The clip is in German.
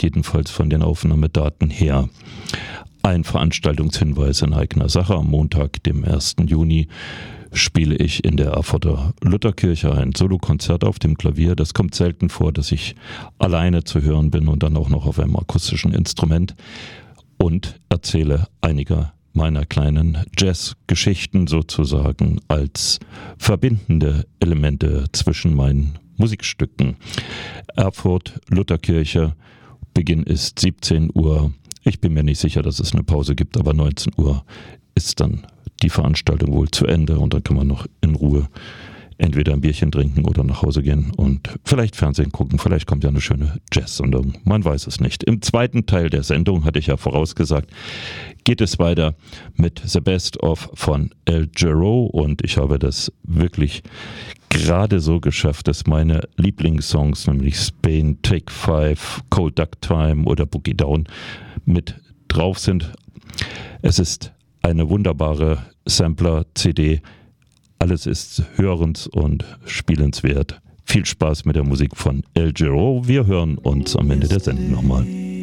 jedenfalls von den Aufnahmedaten her. Ein Veranstaltungshinweis in eigener Sache. Am Montag, dem 1. Juni, spiele ich in der Erfurter Lutherkirche ein Solokonzert auf dem Klavier. Das kommt selten vor, dass ich alleine zu hören bin und dann auch noch auf einem akustischen Instrument und erzähle einige meiner kleinen Jazz-Geschichten sozusagen als verbindende Elemente zwischen meinen Musikstücken. Erfurt, Lutherkirche, Beginn ist 17 Uhr. Ich bin mir nicht sicher, dass es eine Pause gibt, aber 19 Uhr ist dann die Veranstaltung wohl zu Ende und dann kann man noch in Ruhe entweder ein Bierchen trinken oder nach Hause gehen und vielleicht Fernsehen gucken. Vielleicht kommt ja eine schöne Jazz-Sendung. Man weiß es nicht. Im zweiten Teil der Sendung, hatte ich ja vorausgesagt, geht es weiter mit The Best of von El Giro und ich habe das wirklich gerade so geschafft, dass meine Lieblingssongs, nämlich Spain, Take 5, Cold Duck Time oder Boogie Down mit drauf sind. Es ist eine wunderbare Sampler-CD. Alles ist hörens- und spielenswert. Viel Spaß mit der Musik von El Giro. Wir hören uns am Ende der Sendung nochmal.